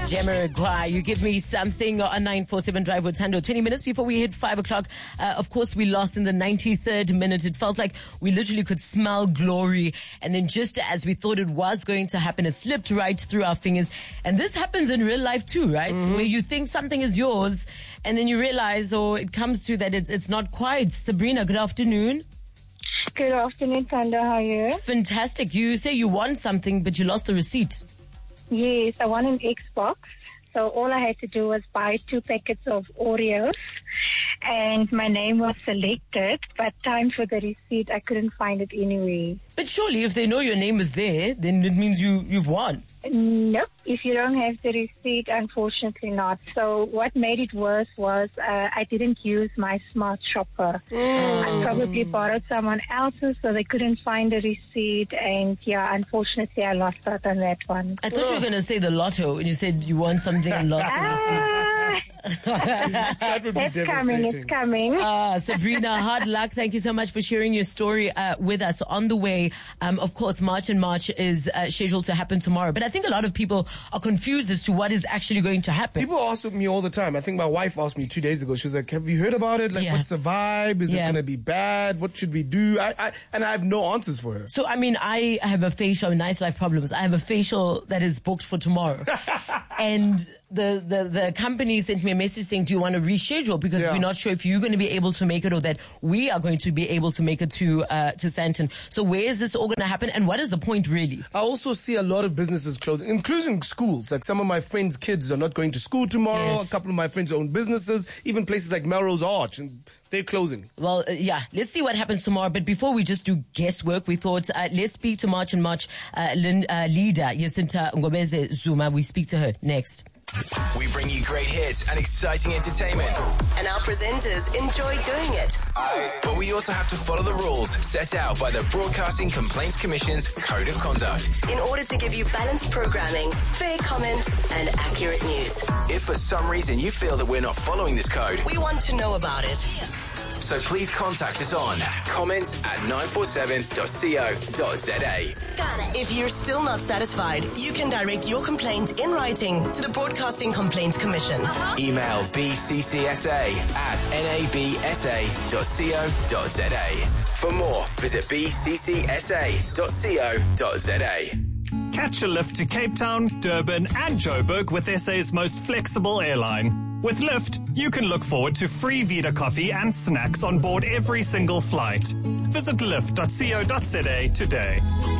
Jamiroquai, you give me something on 947 Drive with Tando. 20 minutes before we hit 5 o'clock. Of course, we lost in the 93rd minute. It felt like we literally could smell glory. And then just as we thought it was going to happen, it slipped right through our fingers. And this happens in real life too, right? Mm-hmm. Where you think something is yours and then you realize, or it comes to that it's not quite. Sabrina, good afternoon. Good afternoon, Tando. How are you? Fantastic. You say you won something, but you lost the receipt. Yes, I won an Xbox. So all I had to do was buy 2 packets of Oreos, and my name was selected, but time for the receipt, I couldn't find it anywhere. But surely if they know your name is there, then it means you've won. Nope. If you don't have the receipt, unfortunately not. So what made it worse was I didn't use my smart shopper. I probably borrowed someone else's, so they couldn't find the receipt. And yeah, unfortunately, I lost out on that one. I thought you were going to say the lotto when you said you won something and lost the receipt. That would be devastating. It's coming. Sabrina, hard luck. Thank you so much for sharing your story with us. On the way, of course, March and March is scheduled to happen tomorrow. But I think a lot of people are confused as to what is actually going to happen. People ask me all the time. I think my wife asked me 2 days ago. She was like, have you heard about it? Like, what's the vibe? Is it going to be bad? What should we do? And I have no answers for her. So, I mean, I have a facial, Nice Life Problems. I have a facial that is booked for tomorrow. And the company sent me a message saying, do you want to reschedule? Because we're not sure if you're going to be able to make it or that we are going to be able to make it to Sandton. So where is this all going to happen? And what is the point really? I also see a lot of businesses closing, including schools. Like some of my friends' kids are not going to school tomorrow. Yes. A couple of my friends own businesses, even places like Melrose Arch, and they're closing. Well, let's see what happens tomorrow. But before we just do guesswork, we thought, let's speak to March and March leader, Yacinta Ngobeze Zuma. We speak to her next. We bring you great hits and exciting entertainment. And our presenters enjoy doing it. But we also have to follow the rules set out by the Broadcasting Complaints Commission's Code of Conduct. In order to give you balanced programming, fair comment, and accurate news. If for some reason you feel that we're not following this code, we want to know about it. So please contact us on comments@947.co.za. If you're still not satisfied, you can direct your complaint in writing to the Broadcasting Complaints Commission. Email bccsa@nabsa.co.za. For more, visit bccsa.co.za. Catch a lift to Cape Town, Durban and Joburg with SA's most flexible airline. With Lyft, you can look forward to free Vita coffee and snacks on board every single flight. Visit lyft.co.za today.